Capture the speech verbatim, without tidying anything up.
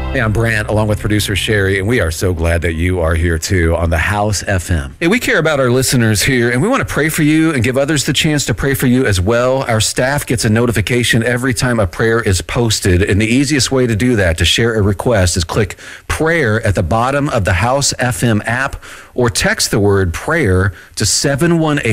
Hey, I'm Brant, along with producer Sherry, and we are so glad that you are here too on the House F M. Hey, we care about our listeners here, and we want to pray for you and give others the chance to pray for you as well. Our staff gets a notification every time a prayer is posted, and the easiest way to do that, to share a request, is click prayer at the bottom of the House F M app or text the word prayer to seven one eight